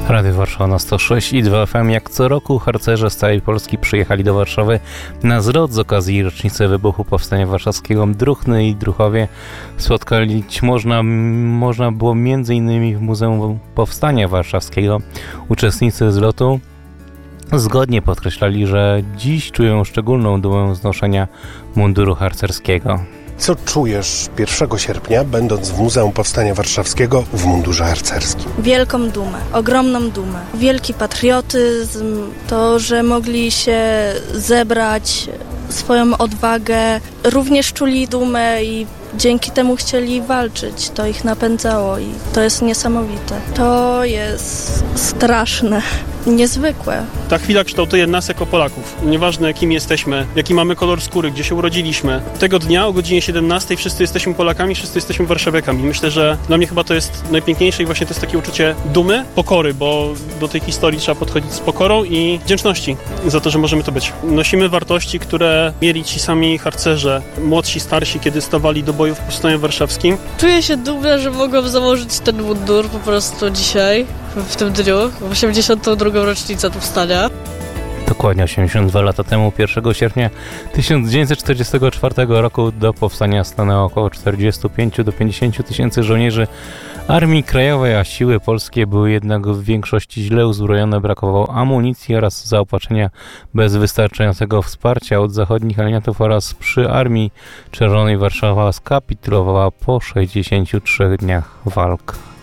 Radio Warszawa na 106 i 2 FM. Jak co roku harcerze z całej Polski przyjechali do Warszawy na zlot z okazji rocznicy wybuchu Powstania Warszawskiego. Druhny i druhowie spotkać można było m.in. w Muzeum Powstania Warszawskiego. Uczestnicy zlotu zgodnie podkreślali, że dziś czują szczególną dumę z noszenia munduru harcerskiego. Co czujesz 1 sierpnia, będąc w Muzeum Powstania Warszawskiego w mundurze harcerskim? Wielką dumę, ogromną dumę. Wielki patriotyzm, to, że mogli się zebrać, swoją odwagę. Również czuli dumę i dzięki temu chcieli walczyć. To ich napędzało i to jest niesamowite. To jest straszne, niezwykłe. Ta chwila kształtuje nas jako Polaków. Nieważne kim jesteśmy, jaki mamy kolor skóry, gdzie się urodziliśmy. Tego dnia o godzinie 17 wszyscy jesteśmy Polakami, wszyscy jesteśmy warszawiakami. Myślę, że dla mnie chyba to jest najpiękniejsze i właśnie to jest takie uczucie dumy, pokory, bo do tej historii trzeba podchodzić z pokorą i wdzięczności za to, że możemy to być. Nosimy wartości, które mieli ci sami harcerze, młodsi, starsi, kiedy stawali do boju w Powstaniu Warszawskim. Czuję się dumna, że mogłam założyć ten mundur po prostu dzisiaj, w tym dniu, w 82. rocznicę powstania. Dokładnie 82 lata temu, 1 sierpnia 1944 roku do powstania stanęło około 45 do 50 tysięcy żołnierzy Armii Krajowej, a siły polskie były jednak w większości źle uzbrojone, brakowało amunicji oraz zaopatrzenia bez wystarczającego wsparcia od zachodnich aliantów oraz przy Armii Czerwonej Warszawa skapitulowała po 63 dniach walk.